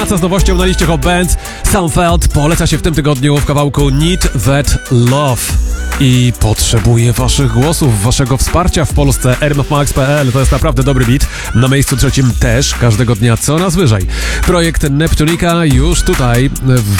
Co z nowością na liście Hot Bands, Sunfeld poleca się w tym tygodniu w kawałku Need That Love. I potrzebuję waszych głosów, waszego wsparcia w Polsce. rmfmax.pl to jest naprawdę dobry beat. Na miejscu trzecim też, każdego dnia coraz wyżej. Projekt Neptunika już tutaj